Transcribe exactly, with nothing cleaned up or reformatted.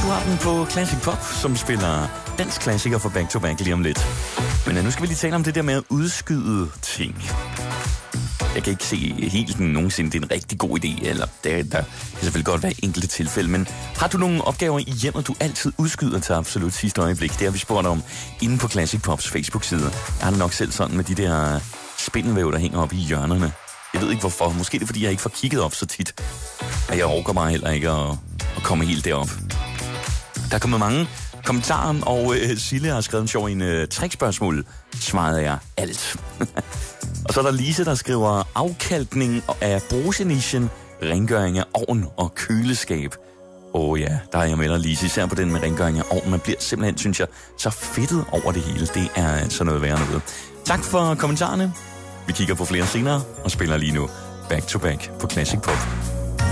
du har den på Classic Pop, som spiller dansk klassiker for Back to Back lige om lidt. Men nu skal vi lige tale om det der med at udskyde ting. Jeg kan ikke se helt nogensinde, det er en rigtig god idé, eller der, der kan selvfølgelig godt være enkelte tilfælde, men har du nogle opgaver i hjemmet, du altid udskyder til absolut sidste øjeblik? Det har vi spurgt om inde på Classic Pops Facebook-side. Jeg har det nok selv sådan med de der spindelvæv, der hænger oppe i hjørnerne. Jeg ved ikke hvorfor. Måske det er, fordi jeg ikke får kigget op så tit. Og jeg overgår mig heller ikke at, at komme helt derop. Der er kommet mange kommentarer, og øh, Sille har skrevet en sjov en øh, trickspørgsmål. Svarede jeg alt. Og så er der Lise, der skriver afkalkning af brusenischen, rengøring af ovn og køleskab. Åh oh ja, der er jeg med dig, Lise, især på den med rengøring af ovn. Man bliver simpelthen, synes jeg, så fedtet over det hele. Det er altså noget værre noget. Tak for kommentarerne. Vi kigger på flere senere og spiller lige nu Back to Back på Classic Pop.